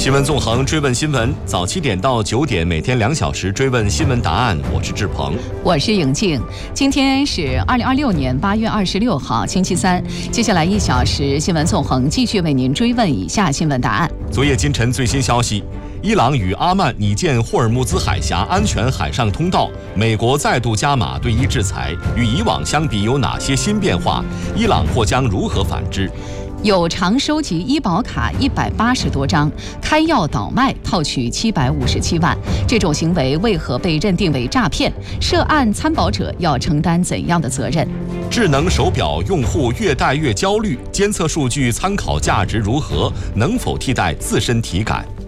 新闻纵横，追问新闻，早7点到9点，每天2小时追问新闻答案。我是志鹏， 我是颖静。今天是2026年8月26号，星期三。接下来1小时，新闻纵横继续为您追问以下新闻答案。 昨夜今晨最新消息，伊朗与阿曼拟建霍尔木兹海峡安全海上通道，美国再度加码对伊制裁，与以往相比有哪些新变化？伊朗或将如何反制？ 有偿收集医保卡180多张，开药倒卖套取757万，这种行为为何被认定为诈骗？涉案参保者要承担怎样的责任？ 智能手表用户越戴越焦虑，监测数据参考价值如何？能否替代自身体感？